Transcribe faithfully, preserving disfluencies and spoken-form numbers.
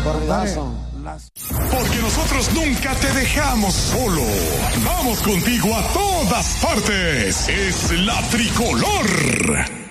Corridazo. Porque nosotros nunca te dejamos solo. Vamos contigo a todas partes. Es la Tricolor.